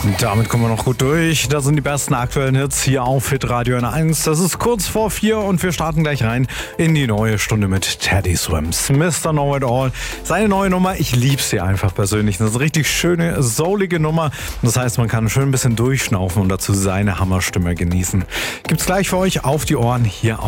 Damit kommen wir noch gut durch. Das sind die besten aktuellen Hits hier auf Hitradio N1. Das ist kurz vor 4 und wir starten gleich rein in die neue Stunde mit Teddy Swims. Mr. Know It All. Seine neue Nummer, ich liebe sie einfach persönlich. Das ist eine richtig schöne, soulige Nummer. Das heißt, man kann schön ein bisschen durchschnaufen und dazu seine Hammerstimme genießen. Gibt's gleich für euch auf die Ohren hier auf